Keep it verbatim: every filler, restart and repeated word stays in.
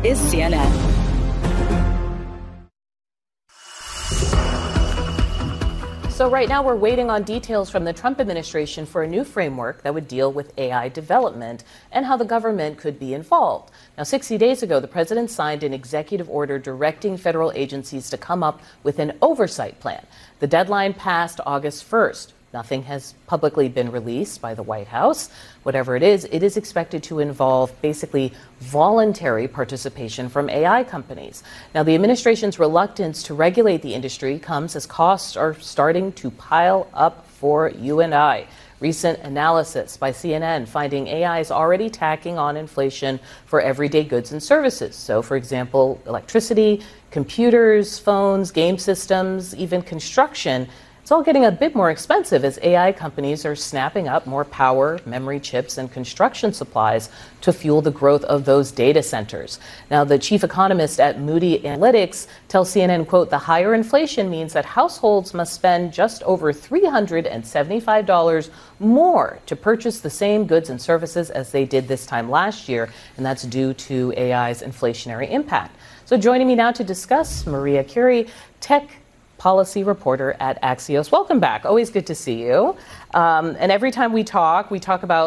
is C N N. So right now we're waiting on details from the Trump administration for a new framework that would deal with A I development and how the government could be involved. Now, sixty days ago, the president signed an executive order directing federal agencies to come up with an oversight plan. The deadline passed August first. Nothing has publicly been released by the White House. Whatever it is, it is expected to involve basically voluntary participation from A I companies. Now, the administration's reluctance to regulate the industry comes as costs are starting to pile up for you and I. Recent analysis by C N N finding A I is already tacking on inflation for everyday goods and services. So, for example, electricity, computers, phones, game systems, even construction. It's all getting a bit more expensive as A I companies are snapping up more power, memory chips, and construction supplies to fuel the growth of those data centers. Now, the chief economist at Moody Analytics tells C N N, quote, the higher inflation means that households must spend just over three hundred seventy-five dollars more to purchase the same goods and services as they did this time last year, and that's due to A I's inflationary impact. So joining me now to discuss, Maria Curie, tech policy reporter at Axios. Welcome back. Always good to see you. Um, and every time we talk, we talk about